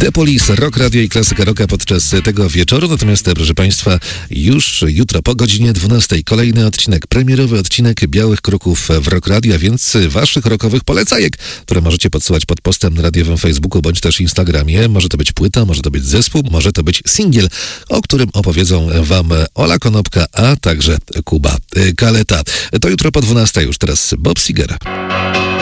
The Police, Rock Radio i klasyka rocka podczas tego wieczoru. Natomiast, proszę Państwa, już jutro po godzinie 12 kolejny odcinek, premierowy odcinek Białych Kruków w Rock Radio, a więc Waszych rockowych polecajek, które możecie podsyłać pod postem na radiowym Facebooku bądź też Instagramie. Może to być płyta, może to być zespół, może to być singiel, o którym opowiedzą Wam Ola Konopka, a także Kuba Kaleta. To jutro po 12 już, teraz Bob Seger.